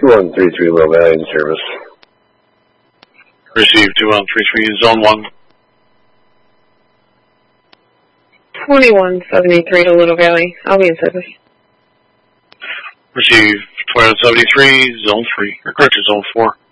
2133 Low Valley in service. Receive 2133, Zone 1. 2173 to Little Valley. I'll be in service. Receive 2173, Zone 3, or correction, Zone 4.